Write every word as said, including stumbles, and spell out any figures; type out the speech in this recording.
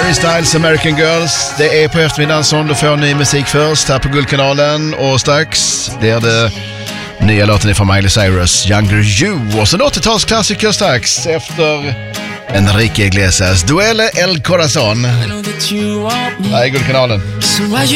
Harry Styles, American Girls. Det är på eftermiddagen som du får ny musik först här på Guldkanalen. Och strax det är det nya låten från Miley Cyrus, Younger You. Och så åttiotalsklassiker strax efter Enrique Iglesias, Duele El Corazon. Här är Guldkanalen.